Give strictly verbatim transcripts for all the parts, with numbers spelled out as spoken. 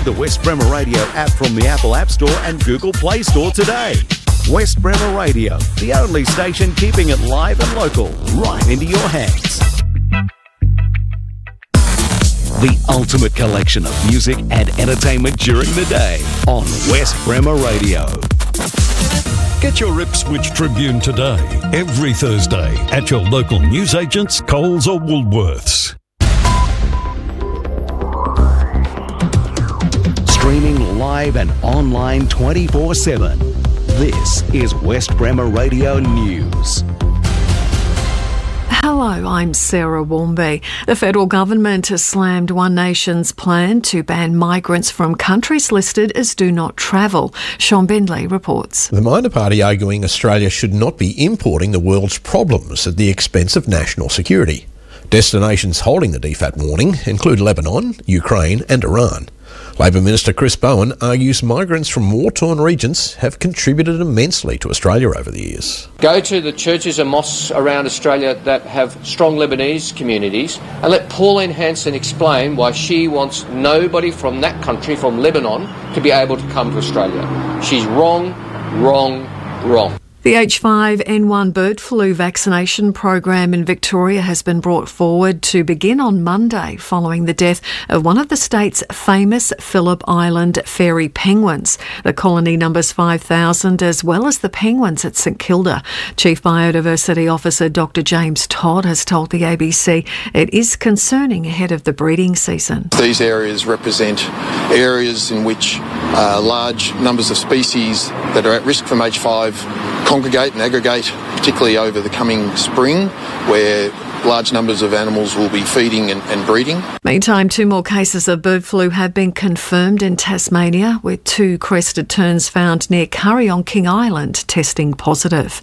Download the West Bremer Radio app from the Apple App Store and Google Play Store today. West Bremer Radio, the only station keeping it live and local, right into your hands. The ultimate collection of music and entertainment during the day on West Bremer Radio. Get your Ipswich Tribune today, every Thursday, at your local newsagents, Coles or Woolworths. Streaming live and online twenty-four seven. This is West Bremer Radio News. Hello, I'm Sarah Warmby. The federal government has slammed One Nation's plan to ban migrants from countries listed as do not travel. Sean Bindley reports. The minor party arguing Australia should not be importing the world's problems at the expense of national security. Destinations holding the D FAT warning include Lebanon, Ukraine and Iran. Labor Minister Chris Bowen argues migrants from war-torn regions have contributed immensely to Australia over the years. Go to the churches and mosques around Australia that have strong Lebanese communities and let Pauline Hanson explain why she wants nobody from that country, from Lebanon, to be able to come to Australia. She's wrong, wrong, wrong. The H five N one bird flu vaccination program in Victoria has been brought forward to begin on Monday following the death of one of the state's famous Phillip Island fairy penguins. The colony numbers five thousand, as well as the penguins at St Kilda. Chief Biodiversity Officer Doctor James Todd has told the A B C it is concerning ahead of the breeding season. These areas represent areas in which uh, large numbers of species that are at risk from H five congregate and aggregate, particularly over the coming spring, where large numbers of animals will be feeding and, and breeding. Meantime, two more cases of bird flu have been confirmed in Tasmania, with two crested terns found near Curry on King Island testing positive.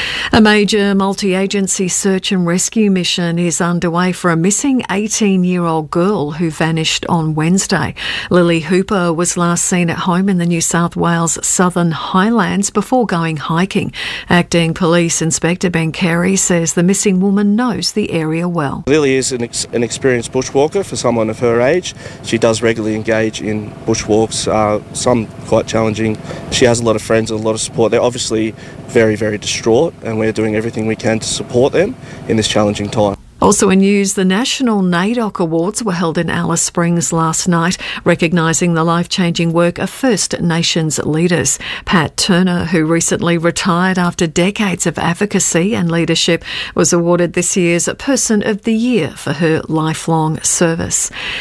A major multi-agency search and rescue mission is underway for a missing eighteen-year-old girl who vanished on Wednesday. Lily Hooper was last seen at home in the New South Wales Southern Highlands before going hiking. Acting Police Inspector Ben Carey says the missing woman knows the area well. Lily is an, ex- an experienced bushwalker for someone of her age. She does regularly engage in bushwalks, uh, some quite challenging. She has a lot of friends and a lot of support. They're obviously very, very distraught, and we're doing everything we can to support them in this challenging time. Also in news, the National NAIDOC Awards were held in Alice Springs last night, recognising the life-changing work of First Nations leaders. Pat Turner, who recently retired after decades of advocacy and leadership, was awarded this year's Person of the Year for her lifelong service.